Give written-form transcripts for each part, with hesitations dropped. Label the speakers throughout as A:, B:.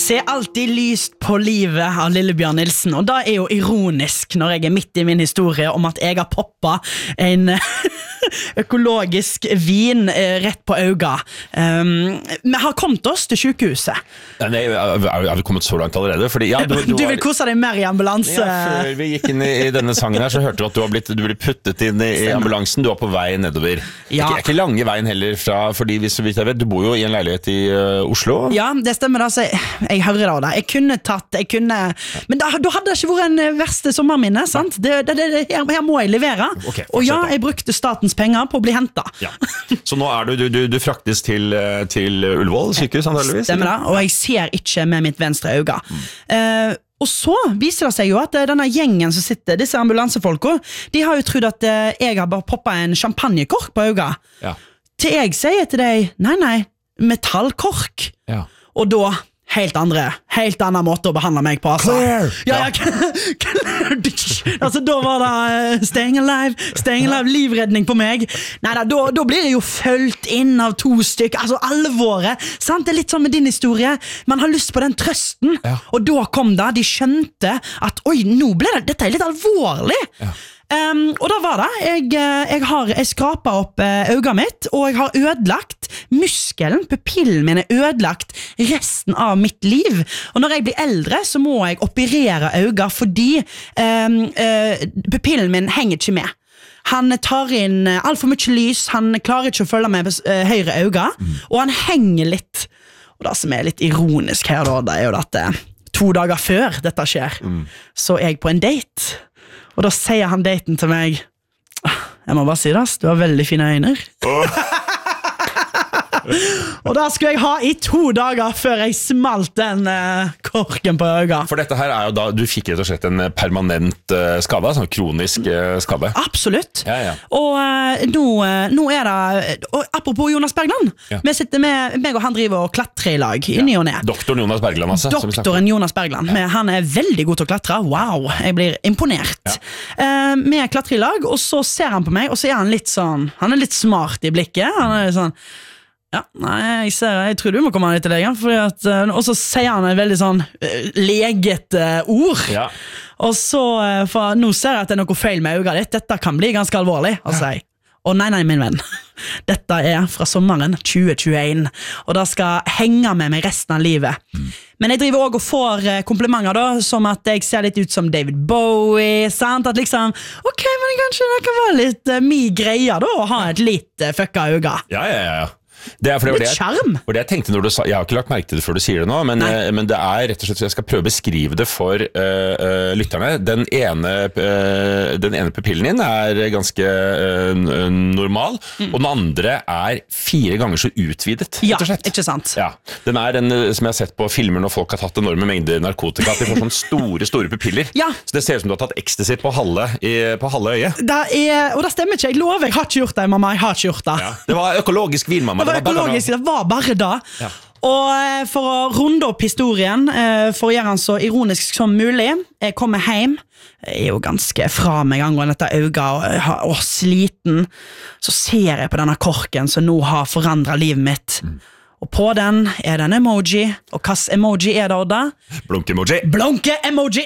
A: Se alltid lyst på livet av Lillebjørn Nilsen, og det jo ironisk når jeg midt I min historie om at jeg har poppet en økologisk vin rett på øynene. Vi har kommet oss til sykehuset.
B: Nei, har vi kommet så langt allerede? Fordi, ja,
A: du vil kose deg mer I ambulanse.
B: Ja, før vi gikk inn I denne sangen her, så hørte du at du ble puttet inn I ambulansen. Du var på vei nedover.
A: Ja.
B: Ikke lange veien heller, fordi hvis jeg vet, du bor jo I en leilighet I Oslo.
A: Ja, det stemmer da, så jeg hører det da. Men da hadde det ikke vært en verste sommerminne, sant? Her må jeg levere.
B: Okay,
A: og ja, jeg brukte statens penger på å bli hentet.
B: Ja. Så nå du fraktes til Ullevål sykehus, antageligvis?
A: Stemmer da, og jeg ser ikke med mitt venstre øye. Og så viser det seg jo at denne gjengen som sitter, disse ambulansefolka, de har jo trodd at jeg har bare poppet en champagnekork på øyet.
B: Ja.
A: Til jeg sier til deg, nei, metallkork.
B: Ja.
A: Og da helt annen måte å behandle meg på, altså.
B: Clear!
A: Ja. Altså, da var det staying alive, livredning på meg. Neida, da blir jeg jo følt inn av 2 stykker, altså alvoret, sant? Det litt sånn med din historie, man har lyst på den trøsten, og da kom det, de skjønte at, oi, nå ble dette litt alvorlig. Ja. Og da var det jeg skrapet opp øynene mitt, og jeg har ødelagt muskelen, pupillen min ødelagt resten av mitt liv, og når jeg blir eldre så må jeg operere øynene fordi pupillen min henger ikke med. Han tar inn alt for mye lys, han klarer ikke å følge med høyre øyne, og han henger litt. Og det som litt ironisk her da, det jo at 2 dager før dette skjer, så jeg på en date. Og da sier han daten til meg, jeg må bare si det, du har veldig fine øyne. Og da skulle jeg ha I 2 dager før jeg smalt den korken på øynene. For
B: dette her jo da, du fikk rett og slett en permanent skade, sånn kronisk skade.
A: Absolutt.
B: Ja.
A: Og nå det, og apropos Jonas Bergland, vi sitter med, meg og han driver og klatrer I lag, I ny og ned.
B: Doktoren Jonas Bergland, altså.
A: Doktoren Jonas Bergland, han veldig god til å klatre, wow, jeg blir imponert. Vi klatrer I lag, og så ser han på meg, og så han litt sånn, han litt smart I blikket, han sånn, ja, nei, jeg tror du må komme litt til legen og så sier han en veldig sånn leget ord og så, for nå ser jeg at det noe feil med øynene ditt, dette kan bli ganske alvorlig og sier, nei min venn dette fra sommeren 2021 og det skal henge med meg resten av livet men jeg driver også og får komplimenter da, som at jeg ser litt ut som David Bowie, sant? At liksom, ok, men kanskje det kan være litt mye greier da, å ha et litt fucka øyne.
B: Ja. Det jeg tenkte når du sa, jeg har ikke lagt merke til det før du sier det nå, men det rett og slett, jeg skal prøve å beskrive det for lytterne. Den ene pupillen din ganske normal, og den andre 4 ganger så utvidet, rett og slett.
A: Ja, ikke sant?
B: Ja, den en som jeg har sett på filmer når folk har tatt enorme mengder narkotika, at de får sånne store pupiller. Ja. Så det ser ut som du har tatt ecstasy på halve øyet. Og det stemmer ikke, jeg lover, jeg har ikke gjort det, mamma, jeg har ikke gjort det. Ja. Det var økologisk vin, mamma.
A: Det var bare da. Ja. Og for å runde opp historien, for å gjøre den så ironisk som mulig, jeg kommer hjem, jeg jo ganske fra meg angående dette øyet, og sliten, så ser jeg på denne korken som nå har forandret livet mitt. Og på den det en emoji, og hvilken emoji det da?
B: Blunke-emoji.
A: Blunke-emoji!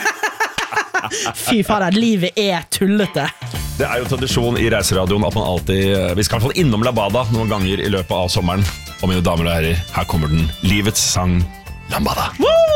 A: Fy fader, livet tullete.
B: Det jo tradisjon I Reiseradioen at man alltid, vi skal I hvert fall innom Lambada noen ganger I løpet av sommeren. Og mine damer og herrer, her kommer den, livets sang Lambada. Woo!